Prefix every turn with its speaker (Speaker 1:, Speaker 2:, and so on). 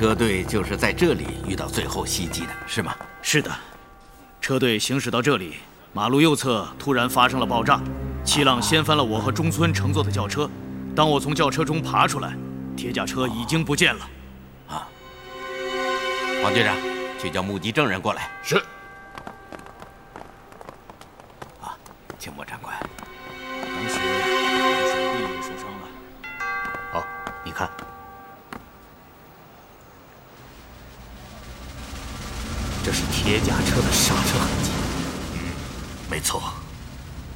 Speaker 1: 车队就是在这里遇到最后袭击的，是吗？
Speaker 2: 是的，车队行驶到这里，马路右侧突然发生了爆炸，气浪掀翻了我和中村乘坐的轿车。当我从轿车中爬出来，铁甲车已经不见了。
Speaker 1: 王队长，去叫目击证人过来。
Speaker 3: 是。
Speaker 1: 请莫长官。
Speaker 2: 当时我手臂也受伤了。好，你看，这是铁甲车的刹车痕迹。
Speaker 3: 没错。